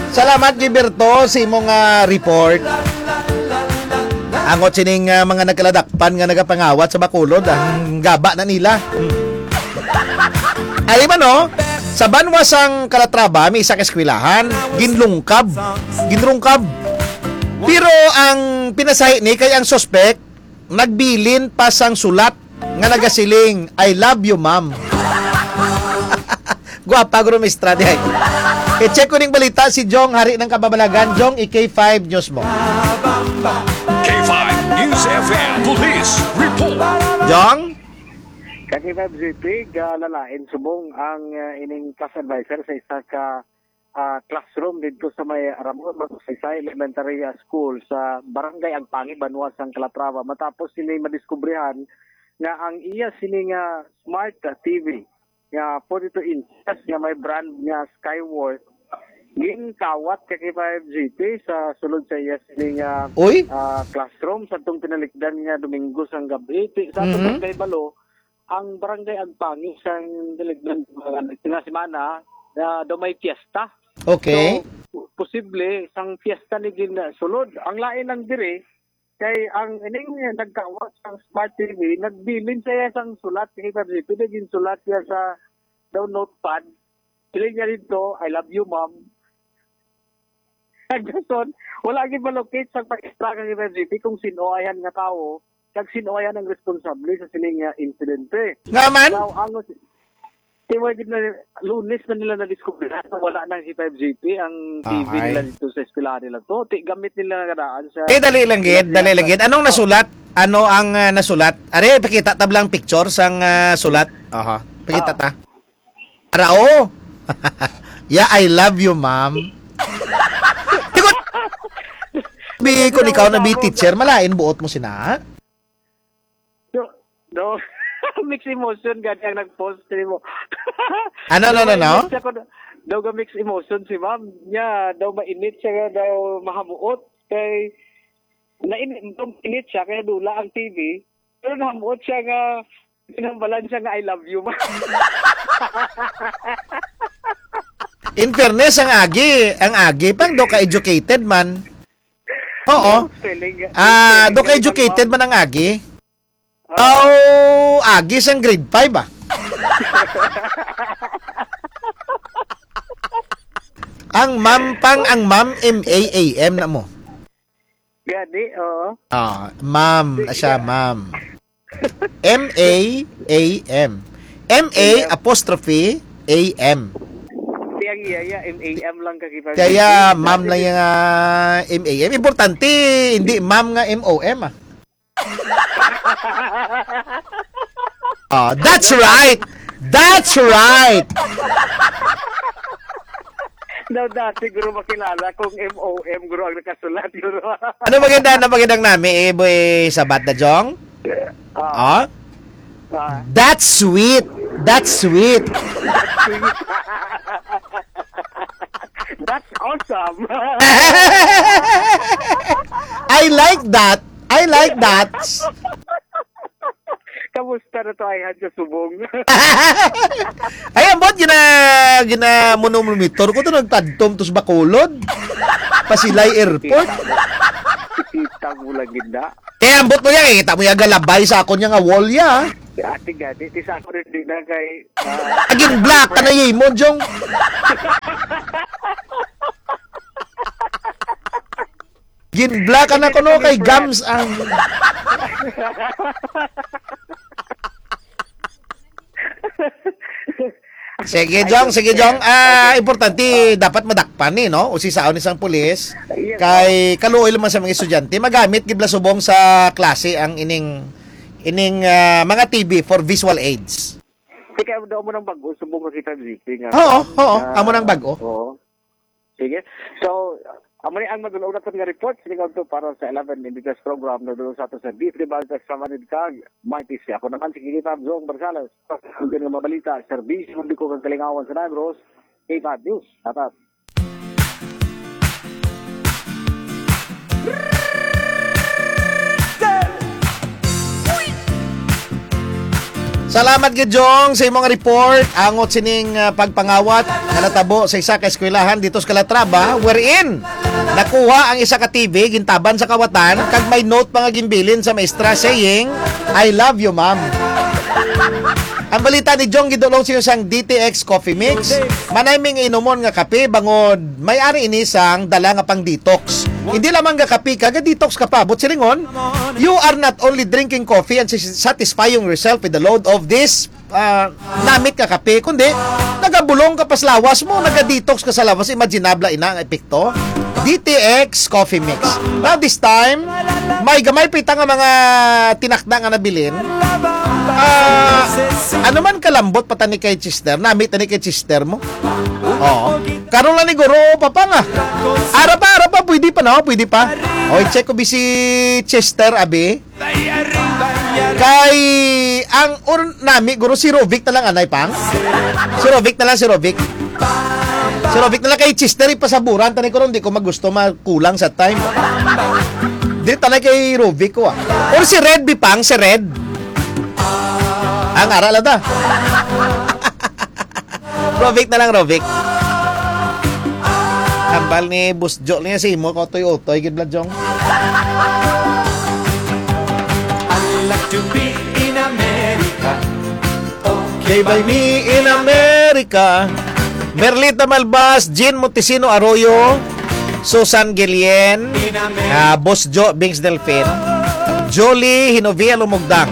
Salamat Gilberto sa imong report. Angot sining mga nagkaladakpan nga nagapangawat sa Bacolod, ang gaba na nila. Ay man no, sa banwasang Calatrava may isa ka eskwelahan, ginrungkab. Pero ang pinasahi ni kay ang suspect nagbilin pa sang sulat nga nagasiling, I love you ma'am. Guwapa guro mistra di ay. I-check ko ning balita si Jong Hari ng Kababalagan. Jong, K5 News mo. K5 News FM Police Report. Jong? K5 lalain subong ang ining class advisor sa isa ka classroom dito sa may Ramon sa Elementary School sa Barangay Agpangi, Banwasang Calatrava. Matapos sila madiskubrihan nga ang iya sining smart TV nga 42 inches nga may brand nga Skyworth ginkawat kay K5GP sa sulod sa iya sining classroom sa tong pinalikdan nga Domingo sang gabi sa Barangay Balo ang Barangay Agpangi sang daligdan nga semana na daw may fiesta. Okay. So, posible sang fiesta ni sulod ang lain ng diri kay ang ining nagkawat sang smart TV nagbilin siya sang sulat kay K5GP naging sulat siya sa daw notepad. Sila niya dito, I love you, ma'am. Nagdason, wala agad malocate sa pag-extra kang K5GP kung sino-ayan nga tao, kag sino-ayan ang responsable sa sining insidente. Nga man? Now, ang tiwagid na Lunes na nila na-discover na wala ng K5GP ang TV nila dito sa eskwela nila to. Gamit nila nagadaan sa... Dali lang gid. Anong nasulat? Ano ang nasulat? Are, pakita tablang picture sang sulat. Aha. Pakita ta. Arao. Yeah, I love you, ma'am. Tikot. Bi ko ikaw na bi teacher, malain buot mo sina. No. Mixed emotion gani ang nag-post mo. Ano? Daw ga mixed emotion si ma'am. Nya daw mainit siya daw mahamuot kay init siya kaya dula ang TV. Pero nahamuot siya nga pinambalan siya nga I love you ma'am. In fairness, ang agi pang do ka educated man. Oo. Do ka educated man ang agi. Agi sang grade 5 ah. ang ma'am MAAM na mo. Gani, oo. Ma'am, siya ma'am. MAAM. MA apostrophe AM. Kaya MAM lang kagiba. Kaya ma'am lang yung MAM. Importante, hindi ma'am nga MOM ah. That's right. Daw dati guro makilala kung MOM guro ang nakasulat guro. Ano magandang nami boy sabat na Jong? That's sweet. That's awesome. I like that. Kamusta na to ay hadyo subong? Ay, ambot, gina monomotor ko to nagtadtom to sa Bacolod. Pasilay Airport. Kita mo lang ginda. Kaya ambot mo yan, kita mo yung galabay sa akon yung wall ya. Ate gani, tisa ako rin din na kay... Agin black ka na yay mo, Jong. Gin black ka na ko no kay Gams ang... Sige Jong. Importante dapat madakpan ni no. O si saon isang pulis kay kaluoy man sa mga estudyante magamit gibla subong sa klase ang ining mga TV for visual aids. Kaya daw mo nang bago subong kita GP nga. Oo. Amo nang bago. Oo. Sige. So, amo ni ang magulunat nga report sinigaw to para sa 11 Indigenous program na doon sa ato sa Deep Debate sa Manidkag. Mighty siya. Ako naman si Kikitab Zong Barsalas. Kung ganyan mabalita, serbisyo hindi ko kang kalingawan sa Negros. K5 News. Tatat. Salamat gid Jong sa imong report angot sining pagpangawat nga natabo sa isa ka eskwelahan dito sa Calatrava wherein nakuha ang isa ka TV gintaban sa kawatan kag may note pa nga ginbilin sa maestra saying I love you ma'am. Ang balita ni Jong gidulong sa isang DTX coffee mix. Manay ming inumon nga kape bangod may-ari ini sang dala nga pang detox. Hindi lamang nga kape ka, detox ka pa. But silingon, you are not only drinking coffee and satisfying yourself with the load of this namit ka kape, kundi nagabulong ka pa sa lawas mo, naga-detox ka sa lawas. Imaginable ina ang epekto. DTX coffee mix. Now this time, may gamay pita nga mga tinakda nga nabilin. Ano man kalambot pa tani kay Chester, namit tani kay Chester mo. Oo. Karon lang ni guro papa nga. Ara pa pwede pa na, pwede pa. Oy, check ko si Chester abi. Kay ang nami guro si Rovic na lang anay pang. Si Rovic na lang. Si Rovic na lang kay Chester ipasaburan tani ko ron di ko magusto makulang sa time. Di tanay kay Rovic ko ah. Or si Red Bipang, si Red. Ang aral ata. Rovic na lang, Rovic. Hambal ni Bus Jo niya si mo ko toy-otoy gid Bladjong. I like to be in America. Okay by me in America. Merlita Malbas, Jean Montesino Arroyo, Susan Gilien, Bus Jo Bings Delfin, Jolie Hinovia Lumugdang.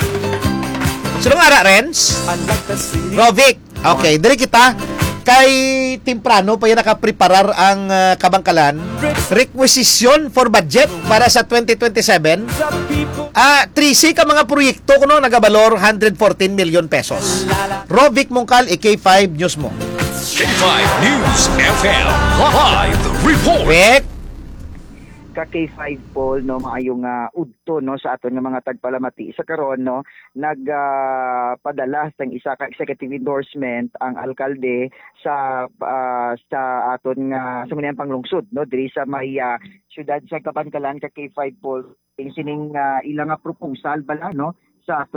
Sino nga Renz? Rovic. Okay, diri kita kay temprano pa yan nakapreparar ang kabangkalan. Requisition for budget para sa 2027. 3C ka mga proyekto kuno nagabalor 114 million pesos. Rovic Mungkal, K5 News mo. K5 News FM live report. Vic. Ka K5 Paul no maayong udto no sa aton nga mga tagpalamati sa karon no nagpadala sang isa ka executive endorsement ang alkalde sa aton nga suminian panglungsod no diri sa may syudad sa Kabangkalan ka K5 Paul sining ilang nga proposal bala no sa aton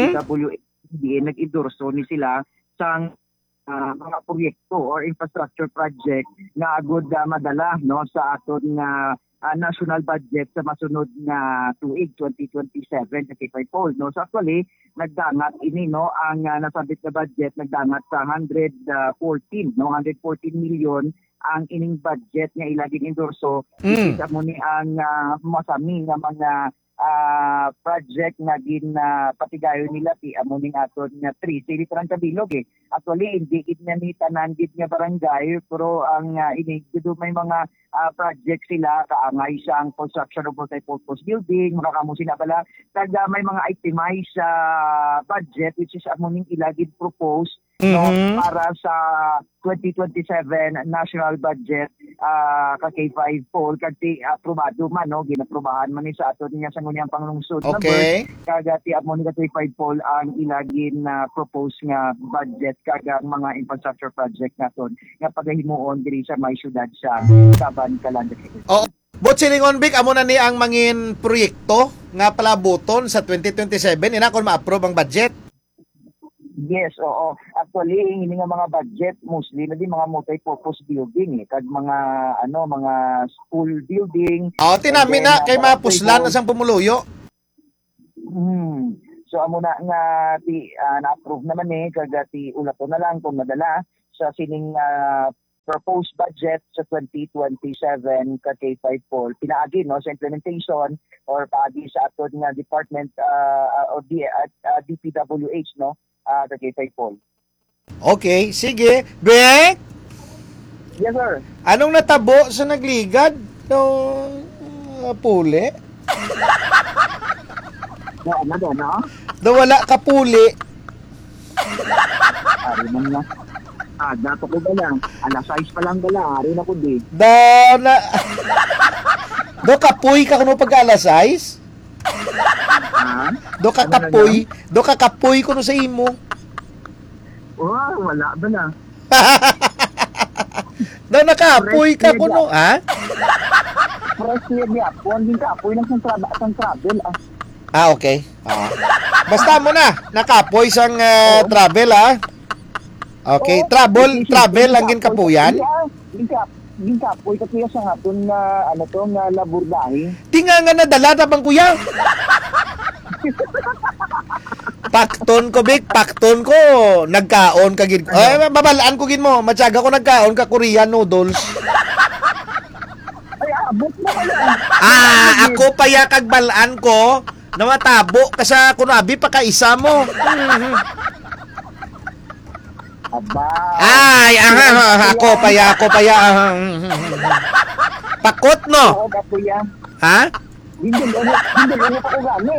DPWH nag-endorso ni sila sang mga proyekto or infrastructure project nga agud madala no sa aton nga national budget sa masunod nga tuig 2027 sa K5 Paul no so actually nagdangat ini no ang nasabit na budget nagdangat sa 114 million ang ining budget nga ilaging endorso isa mo ni ang masami nga mga project nga patigayon nila ti amo ning aton nga 3 city Kabilog actually hindi gid nga ni tanan gid nga barangay pero ang ini may mga project sila kaangay siyang construction of multi-purpose building makakamo sila pala kag may mga itemized budget which is amo ning ilagid propose no para sa 2027 national budget ka K5 Paul kag ti aprobado man no ginaprubahan man ni sa aton nga sangguniang panglungsod okay kag ti amo ni K5 Paul ang ilagin na propose nga budget kag mga infrastructure project naton nga pagahimuon diri sa may syudad sa Kabangkalan. Oh, bot silingon Vic amo na ni ang mangin proyekto nga palabuton sa 2027 ina kon ma-approve ang budget. Yes, oo. Actually, hindi nga mga budget mostly na di mga multi-purpose building kag mga mga school building. Tinami na kay mapuslan na sang pumuluyo. So amo na nga na-approve naman kag ti ulato na lang kung madala sa sining proposed budget sa 2027 ka K5 Paul pinaagi no sa implementation or paagi sa aton nga department or DPWH no ka K5 Paul. Okay, sige. Bek? Yes sir. Anong natabo sa nagligad no puli? No? Wala ka puli. Ari man nga. Dato ko ba lang? Alas 6 pa lang gala. Ari na ko di. Do kapoy ka kuno pag alas 6? Do ka kapoy kuno sa imo. Wala ba na? Do nakapoy ka kuno, ha? Fresh niya. Kuwan din ka. Apoy ng sang travel. Okay. Basta mo na. Nakapoy sang travel, ha? Okay. Travel lang gin kapuyan. Ginkapoy ka kuya sa hapon na nga labordahe. Tinga nga nadala na bang kuya? Pakton ko, Big. Pakton ko. Nagkaon ka gin. Ay, babalaan ko gin mo. Matyaga ko nagkaon ka Korean noodles. Ay, abot mo ka lang. Ako pa ya kag balaan ko na matabo kasi kunabi pa ka isa mo. Aba. Ay, ako pa ya. Pakot no. Oo ka kuya. Ha? Hindi lang ako gani.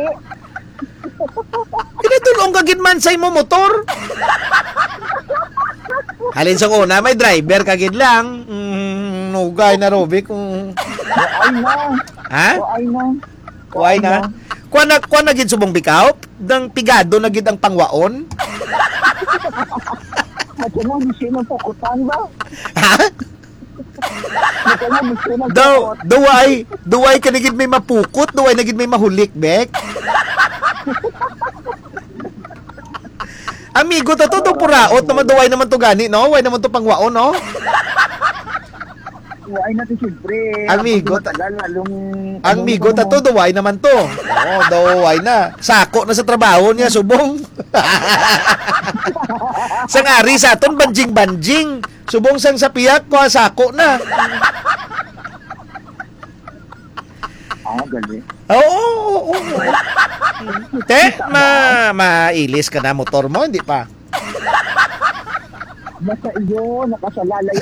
Pinatulong ka gid man sa imo motor. Halin sa una, may driver ka gid lang. Nugay na Robic. Ay na. Ha? Ay na. Kuhay na. Kuha na gid subong bikaw. Dang pigado na gid ang pangwaon. At mo gusto ng pukutan ba? Ha? Duway ka na gid may mapukot. Duway na gid may mahulik, Bek. Amigo, to puraot naman duway naman to gani, no? Way naman to pangwaon, no? Ay natin siyempre. Amigo, Amigo, duway naman to. Oo, duway na. Sako na sa trabaho niya, subong. Sang ari sa aton, banjing. Subong sang sa piyak ko, sako na. Galing. Oo. Te, mailis ka na motor mo, hindi pa? Basta iyo, nakasalalay.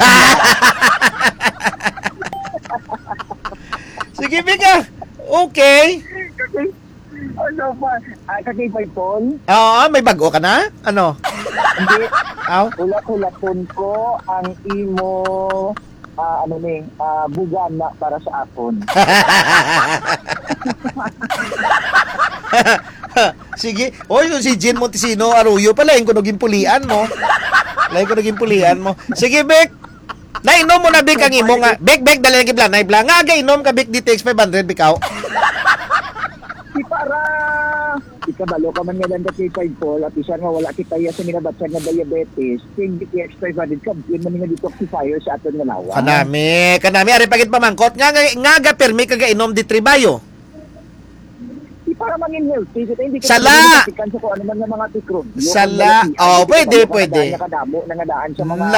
Sige, Bika. Okay. Ano pa? Kakipay Paul? Oo, may bago ka na? Ano? Hindi. Aw? Ulat-ulaton ko ang imo bugana para sa akon. Sige. Oy, yung si Jean Montesino Arroyo pala, yung kunoging pulian mo. Sige, Bek. Nainom mo na, Bek, ang imo nga. Bek, dali na gibla. Naibla. Nga, gainom ka, Bek, DTX 500, Bikaw. Di para ikabalo ka man nga lang kay Paul at isa nga wala kita sa minabatsan nga diabetes. Ting DTX 500 ka, yun man nga detoxifier sa aton nga lawa. Kanami, ari pagit pamangkot. Nga, permi ka gainom di tribayo. Para mangin healthy, hindi ka Sala! sa kung ano man ng mga tikro. Sala! Oh, pwede. Nakadamo, nangadaan sa mga...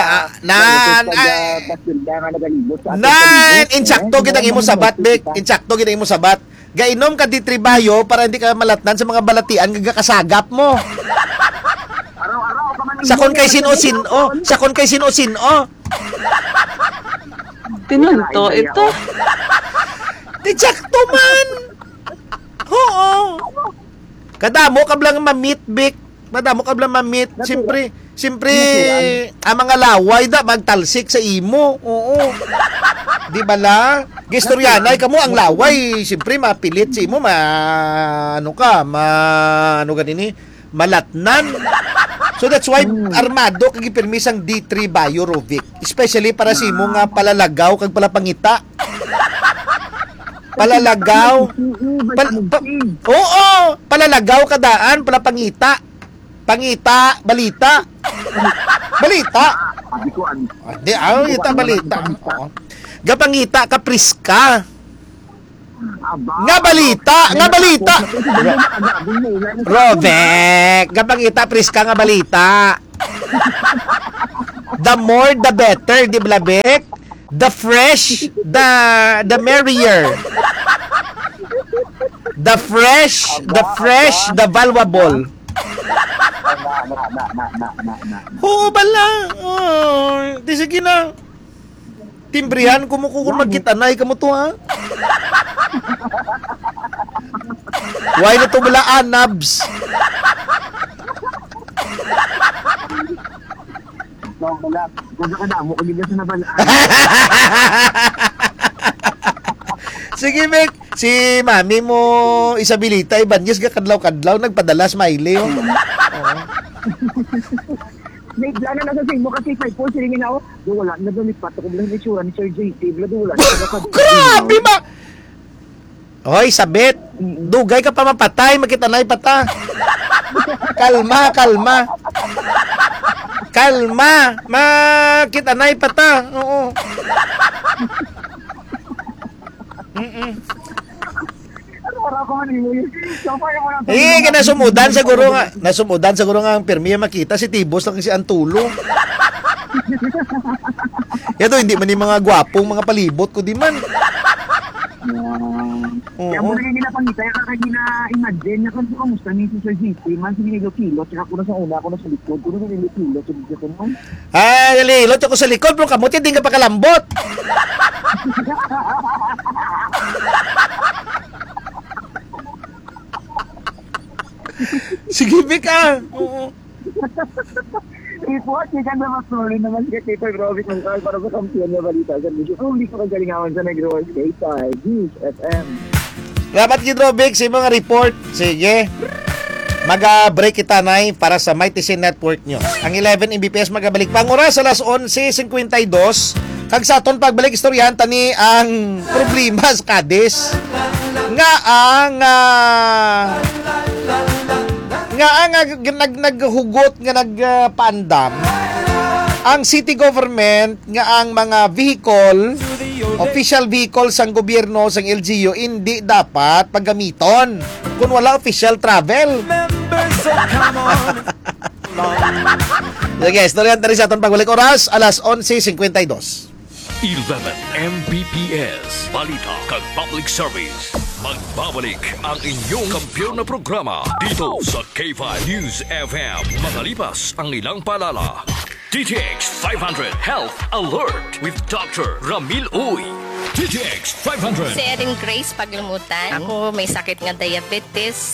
Insakto kitang imo sabat, Bek. Insakto kitang imo sabat. Gainom ka di tribayo para hindi ka malatnan sa mga balatian gagakasagap mo. Araw-araw ka man... Sakon kay sino-sino. Pinunto ito. Insakto man! Oo. Kadamo ka blang ma-meet, Bik. Siyempre, ang mga laway magtalsik sa imo. Oo. Di ba la? Gestoryanay ka mo ang laway. Siyempre, mapilit sa imo. Malatnan. So that's why armado kagipirmisang D3 Biorovic. Especially para sa imo nga palalagaw kag palapangita. Palalagaw. Oo, palalagaw kadaan, palapangita. Balita. Balita. Gapangita ka priska. Nga balita. Rovek, gapangita priska nga balita. The more the better, di ba, Bek? The fresh, the merrier. The fresh, the valuable. Oo, bala. Di sige na. Timbrihan ko mo kung magkitanay ka mo to, ha? Why na to bala anabs? Sige, Mek. Si mami mo, Isabelita, Ibanez, kadlaw-kadlaw, nagpadala smiley. Oh. May plano na sa mo kasi 5 points ringin ako. Wala na doon ipat ko bilang itsura ni Sir JT. Wala. Grabe ba? Hoy, sabit. Dugay ka pa mapatay, makitanay pata. Kalma, kalma. Kalma, makitanay pata. Oo. Nasumudan siguro nga ang permiya makita si Tibos lang si Antulo. Yato, hindi man yung mga gwapong mga palibot ko di man. Kaya mo rin nila pangita, kaya gina-imagine na kung kamusta ni Sir GP, man sinigil kilo, tsaka ko na sa una, ako na sa likod, kung sinigil kilo, sa dito mo. Lilot ako sa likod, bro, kamuti, hindi ka pa kalambot. Sige, Bika. Oo. Report, hindi ka naman sorry naman si Tito Robby ng Carl para sa kampiyon na balita sa video. Kung hindi ko kagalingawan sa Negros, K5, News FM. Dapat Gidrobic sa mga report. Sige. Mag-break kita na para sa Mighty Sin Network nyo. Ang 11 Mbps magabalik pang oras alas 11:52. Kag sa aton pagbalik istoryahan tani ang problema sa Cadiz. Nga ang naghugot nga nagpaandam ang city government nga ang mga vehicle, official vehicles sang gobyerno sang LGU hindi dapat paggamiton kung wala official travel. Sige, istoryahan tani sa aton pagbalik oras alas 11:52. 11 Mbps Balita kag Public Service. Magbabalik ang inyong kampiyon na programa dito sa K5 News FM. Makalipas ang ilang paalala. DTX 500 Health Alert with Dr. Ramil Uy. DTX 500. Si Erin Grace Paglimutan. Ako may sakit nga diabetes,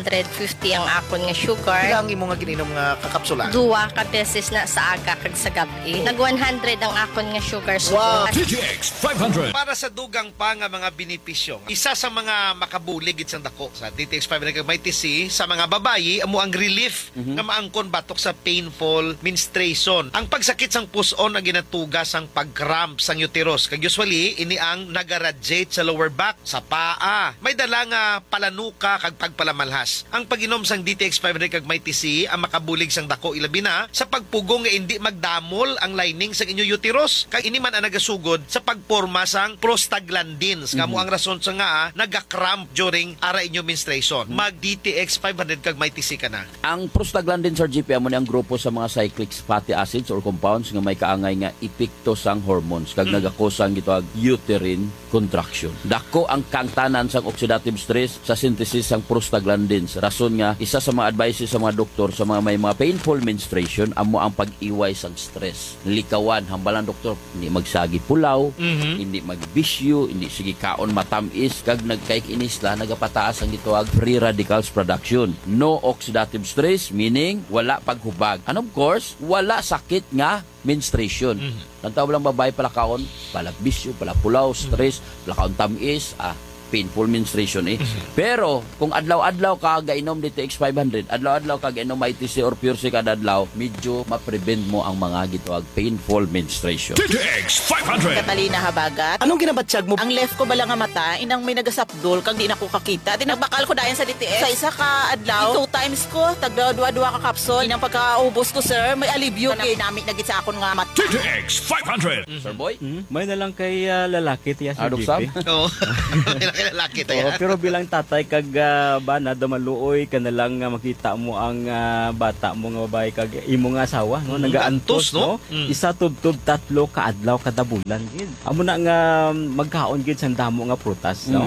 250 ang akon nga sugar. Ilang imo nga gininom nga kakapsula? Duwa ka beses na sa aga kag sa gabi. Nag 100 ang akon nga sugar. Wow. DTX 500. Para sa dugang pa nga mga benepisyo. Isa sa mga makabulig isang dako sa DTX 500 kag Mighty C sa mga babayi amo ang relief nga maangkon batok sa painful menstruation. Ang pagsakit sang puson na ginatugas ang pag-cramp sang uterus. Kag usually ini ang nagaradiate sa lower back, sa paa. May dala nga palanuka kag pagpalamalhas. Ang pag-inom sang DTX 500 kag Mighty C ang makabulig sang dako ilabi na sa pagpugong nga hindi magdamol ang lining sang inyong uterus. Kag ini man ang nagasugod sa pagporma sang prostaglandins. Kamo ang rason sa nga naga-cramp during ara inyong menstruation. Mag DTX 500 kag Mighty C ka na. Ang prostaglandin sa GP amo ni ang grupo sa mga cyclic fatty acids or compounds nga may kaangay nga epekto sang hormones kag nagakusang gitawag uterine contraction. Dako ang kangtanan sang oxidative stress sa synthesis sang prostaglandins. Rason nga isa sa mga advices sa mga doktor sa mga may mga painful menstruation amo ang pag-iway sang stress. Likawan hambalan doktor, hindi magsagi pulaw, hindi magbisyo, hindi sige kaon matamis kag nagkaik inisla nagapataas ang gitawag free radicals production. No oxidative stress meaning wala paghubag. And of course, wala sakit nga menstruation. Tantaw lang babae pala kaon, pala bisyo, pala pulaw, stress, pala kaon tamis, painful menstruation Pero kung adlaw-adlaw ka gainom DTX 500, adlaw-adlaw ka gainom ITC or Pure C kada adlaw, medyo ma-prevent mo ang mga gitawag painful menstruation. DTX 500. Catalina Habagat. Anong ginabatsyag mo? Ang left ko bala nga mata, inang may nagasapdol kang di na ko kakita. Tinagbakal ko dayan sa DTX. Sa isa ka adlaw, 2 times ko, tagdua-dua ka kapsol. Inang pagkaubos ko, sir, may alibyo. Namit na git sa akon nga mata. DTX 500. Sir Boy? May na lang kay lalaki tiya sa Adok Sam? GP. Oo. Lalaki tayo. Pero bilang tatay kag bana damaluoy ka na lang makita mo ang bata mo nga babae kag imo nga asawa no nagaantos no. Isa tubtub tatlo ka adlaw kada bulan gid. Amo na nga magkaon gid sang damo nga prutas no.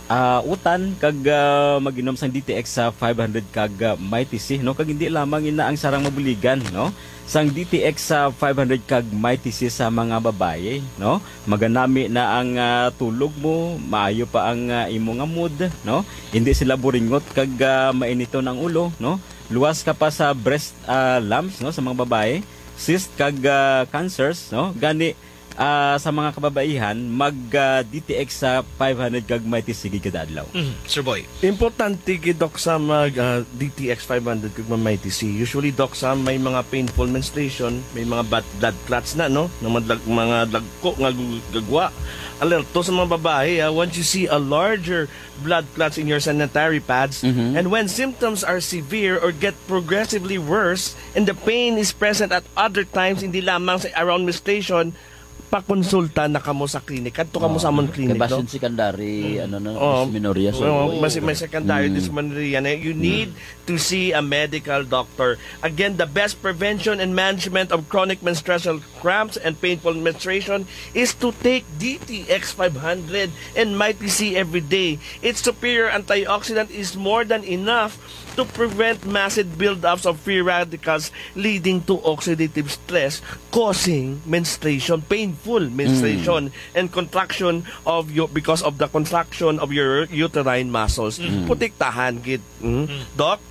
Utan kag maginom sang DTX sa 500 kag Mighty C no kag hindi lamang ina ang sarang mabuligan no. Sang DTX sa 500 kag Mighty C sa mga babae, no? Maganami na ang tulog mo, maayo pa ang imo nga mood, no? Hindi sila buringot kag mainito ng ulo, no? Luwas ka pa sa breast lumps, no, sa mga babae, cyst kag cancers, no? Gani sa mga kababaihan mag DTX sa 500 kag Mighty C kada adlaw. Sir Boy. Importante gid dok sa mag DTX 500 kag Mighty C. Usually dok sa may mga painful menstruation, may mga blood clots na no, na mga dagko nga gagwa alerto sa mga babae, once you see a larger blood clots in your sanitary pads, and when symptoms are severe or get progressively worse, and the pain is present at other times, hindi lamang sa around menstruation, pakonsulta na kamo sa klinik. Kadto kamo sa amon klinik, Kabasin no? secondary, dysmenorrhea. May secondary dysmenorrhea. You need to see a medical doctor. Again, the best prevention and management of chronic menstrual cramps and painful menstruation is to take DTX 500 and Mighty C every day. Its superior antioxidant is more than enough to prevent massive buildups of free radicals leading to oxidative stress, causing menstruation, painful menstruation, and contraction of your because of the contraction of your uterine muscles. Protektahan gid. Doc?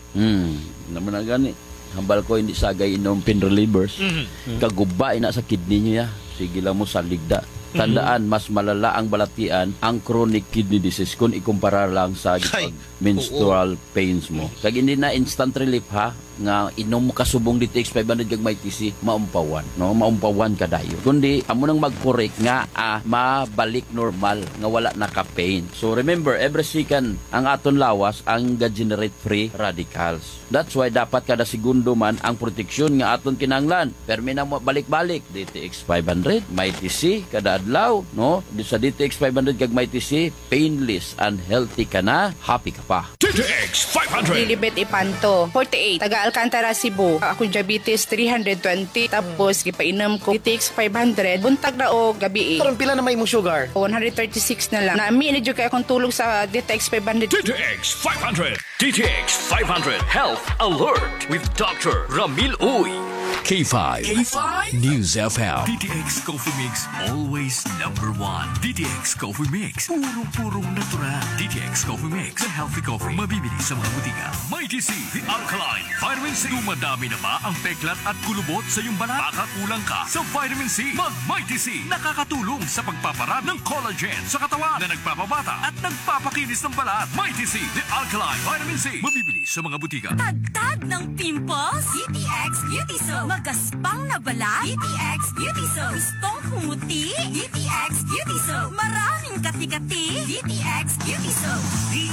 Naman na gani. Hambal ko hindi sagay inom pain relievers. Kagubay na sa kidney niya. Sige lang mo saligda. Tandaan, mas malala ang balatian ang chronic kidney disease kung ikumpara lang sa menstrual pains mo. Kag hindi na instant relief ha, nga inom mo kasubong DTX 500 kag Mighty C, maumpawan, no? Maumpawan ka dayo. Kundi amo nang mag-correct nga mabalik normal nga wala na ka pain. So remember, every second ang aton lawas ang ga-generate free radicals. That's why dapat kada segundo man ang proteksyon nga aton kinahanglan. Permi na mo balik-balik DTX 500, Mighty C kada adlaw, no? Sa DTX 500 kag Mighty C, painless and healthy ka na, happy ka pa. DTX 500. Lilibet Ipanto, 48, taga Alcantara, Cebu. Ako diabetes 320, tapos gipainom ko DTX 500, buntag na o gabi. Karon pila na may imong sugar? 136 na lang. Nami na jud kay akong tulog sa DTX 500. DTX 500. DTX 500 Health Alert with Dr. Ramil Uy. K5. News FM. DTX Coffee Mix, always number one. DTX Coffee Mix, purong-purong natural. DTX Coffee Mix, the healthy coffee, mabibili sa mga butika. Mighty C, the alkaline, vitamin C. Dumadami na ba ang peklat at kulubot sa iyong balat? Baka kulang ka sa vitamin C. Mag-Mighty C, nakakatulong sa pagpaparad ng collagen sa katawan na nagpapabata at nagpapakinis ng balat. Mighty C, the alkaline, vitamin C, mabibili sa mga butika. Tagtag ng pimples? DTX Beauty Soap. Magaspang na balat? DTX Beauty Soap. Gustong kumuti? DTX Beauty Soap. Maraming kati-kati? DTX Beauty Soap.